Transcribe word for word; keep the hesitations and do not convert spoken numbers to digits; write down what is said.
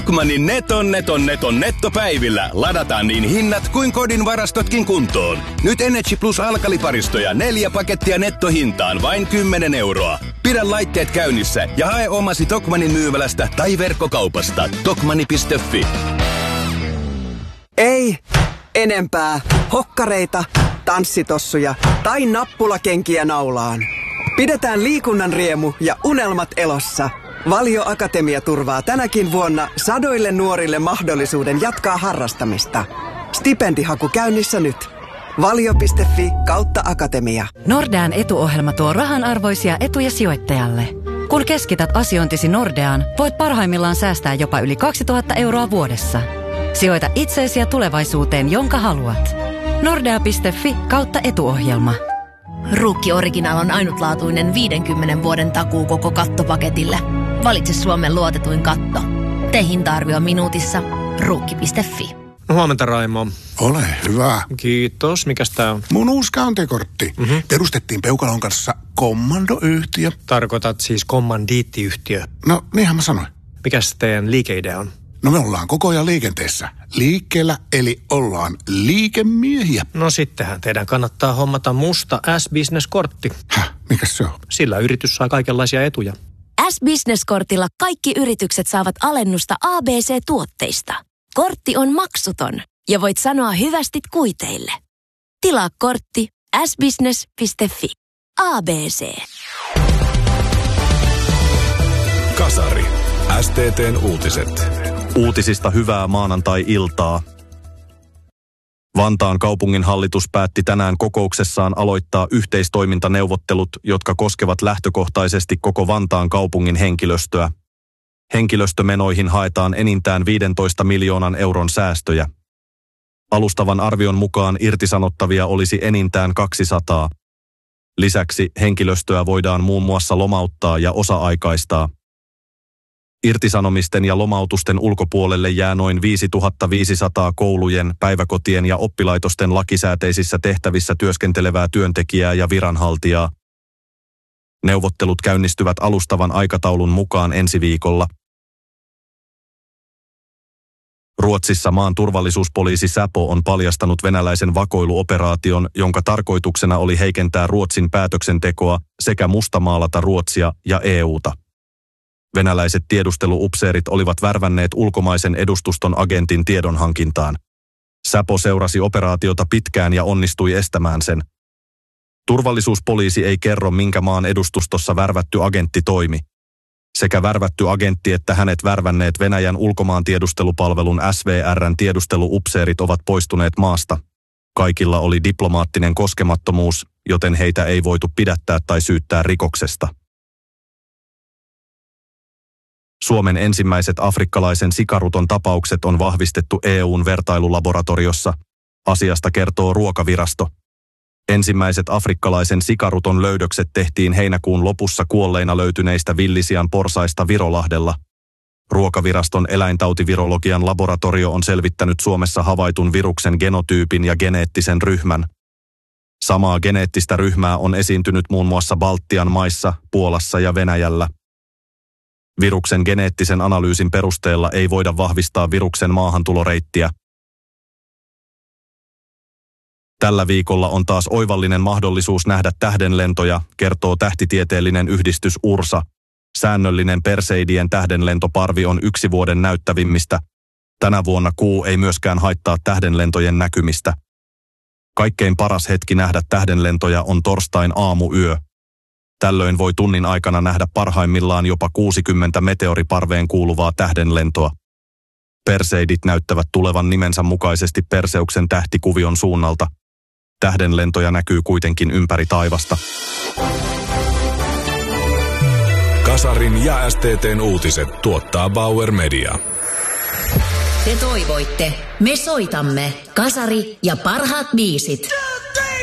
Tokmannin neton neton neton nettopäivillä ladataan niin hinnat kuin kodin varastotkin kuntoon. Nyt Energy Plus alkaliparistoja neljä pakettia nettohintaan vain kymmenen euroa. Pidä laitteet käynnissä ja hae omasi Tokmannin myymälästä tai verkkokaupasta. Tokmanni piste fi. Ei enempää hokkareita, tanssitossuja tai nappulakenkiä naulaan. Pidetään liikunnan riemu ja unelmat elossa. Valio Akatemia turvaa tänäkin vuonna sadoille nuorille mahdollisuuden jatkaa harrastamista. Stipendihaku käynnissä nyt. valio piste fi kautta akatemia. Nordean etuohjelma tuo rahanarvoisia etuja sijoittajalle. Kun keskität asiointisi Nordeaan, voit parhaimmillaan säästää jopa yli kaksituhatta euroa vuodessa. Sijoita itseesi ja tulevaisuuteen, jonka haluat. Nordea piste fi kautta etuohjelma. Ruukki Original on ainutlaatuinen viidenkymmenen vuoden takuu koko kattopaketille. Valitse Suomen luotetuin katto. Tee hinta-arvio minuutissa. Ruukki piste fi. Huomenta, Raimo. Ole hyvä. Kiitos. Mikäs tää on? Mun uusi käyntikortti. Mm-hmm. Perustettiin Peukalon kanssa kommandoyhtiö. Tarkoitat siis kommandiittiyhtiö? No, niinhän mä sanoin. Mikäs teidän liikeidea on? No me ollaan koko ajan liikenteessä. Liikkeellä, eli ollaan liikemiehiä. No sittenhän teidän kannattaa hommata musta S-Business-kortti. Häh? Mikäs se on? Sillä yritys saa kaikenlaisia etuja. S-Business-kortilla kaikki yritykset saavat alennusta A B C-tuotteista. Kortti on maksuton ja voit sanoa hyvästit kuiteille. Tilaa kortti s business piste fi. A B C. Kasari. S T T:n uutiset. Uutisista hyvää maanantai-iltaa. Vantaan kaupunginhallitus päätti tänään kokouksessaan aloittaa yhteistoimintaneuvottelut, jotka koskevat lähtökohtaisesti koko Vantaan kaupungin henkilöstöä. Henkilöstömenoihin haetaan enintään viidentoista miljoonan euron säästöjä. Alustavan arvion mukaan irtisanottavia olisi enintään kaksisataa. Lisäksi henkilöstöä voidaan muun muassa lomauttaa ja osa-aikaistaa. Irtisanomisten ja lomautusten ulkopuolelle jää noin viisituhatta viisisataa koulujen, päiväkotien ja oppilaitosten lakisääteisissä tehtävissä työskentelevää työntekijää ja viranhaltijaa. Neuvottelut käynnistyvät alustavan aikataulun mukaan ensi viikolla. Ruotsissa maan turvallisuuspoliisi Säpo on paljastanut venäläisen vakoiluoperaation, jonka tarkoituksena oli heikentää Ruotsin päätöksentekoa sekä mustamaalata Ruotsia ja E U:ta. Venäläiset tiedusteluupseerit olivat värvänneet ulkomaisen edustuston agentin tiedonhankintaan. Säpo seurasi operaatiota pitkään ja onnistui estämään sen. Turvallisuuspoliisi ei kerro, minkä maan edustustossa värvätty agentti toimi. Sekä värvätty agentti että hänet värvänneet Venäjän ulkomaantiedustelupalvelun S V R:n tiedusteluupseerit ovat poistuneet maasta. Kaikilla oli diplomaattinen koskemattomuus, joten heitä ei voitu pidättää tai syyttää rikoksesta. Suomen ensimmäiset afrikkalaisen sikaruton tapaukset on vahvistettu E U:n vertailulaboratoriossa. Asiasta kertoo Ruokavirasto. Ensimmäiset afrikkalaisen sikaruton löydökset tehtiin heinäkuun lopussa kuolleina löytyneistä villisian porsaista Virolahdella. Ruokaviraston eläintautivirologian laboratorio on selvittänyt Suomessa havaitun viruksen genotyypin ja geneettisen ryhmän. Samaa geneettistä ryhmää on esiintynyt muun muassa Baltian maissa, Puolassa ja Venäjällä. Viruksen geneettisen analyysin perusteella ei voida vahvistaa viruksen maahantuloreittiä. Tällä viikolla on taas oivallinen mahdollisuus nähdä tähdenlentoja, kertoo tähtitieteellinen yhdistys Ursa. Säännöllinen Perseidien tähdenlentoparvi on yksi vuoden näyttävimmistä. Tänä vuonna kuu ei myöskään haittaa tähdenlentojen näkymistä. Kaikkein paras hetki nähdä tähdenlentoja on torstain aamuyö. Tällöin voi tunnin aikana nähdä parhaimmillaan jopa kuusikymmentä meteoriparveen kuuluvaa tähdenlentoa. Perseidit näyttävät tulevan nimensä mukaisesti Perseuksen tähtikuvion suunnalta. Tähdenlentoja näkyy kuitenkin ympäri taivasta. Kasarin ja S T T:n uutiset tuottaa Bauer Media. Te toivoitte, me soitamme. Kasari ja parhaat biisit.